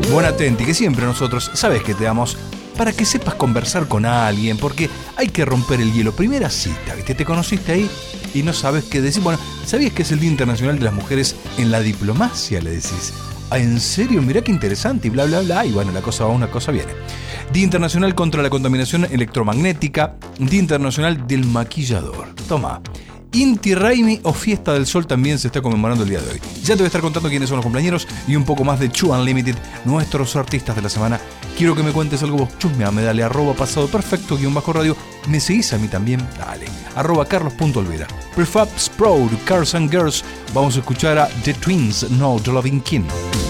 Buen atenti, que siempre nosotros, sabes que te damos para que sepas conversar con alguien, porque hay que romper el hielo. Primera cita, ¿viste? Te conociste ahí y no sabes qué decir. Bueno, ¿sabías que es el Día Internacional de las Mujeres en la Diplomacia? Le decís. Ah, ¿en serio? Mirá qué interesante y bla, bla, bla. Y bueno, la cosa va, una cosa viene. Día Internacional contra la Contaminación Electromagnética. Día Internacional del Maquillador. Toma. Inti Raymi o Fiesta del Sol también se está conmemorando el día de hoy. Ya te voy a estar contando quiénes son los compañeros y un poco más de Chu Unlimited, nuestros artistas de la semana. Quiero que me cuentes algo vos, chusmeame, dale, @pasadoperfecto_radio. ¿Me seguís a mí también? Dale, @carlos.olvera. Prefab Sprout, Cars and Girls. Vamos a escuchar a The Twins, No Loving King.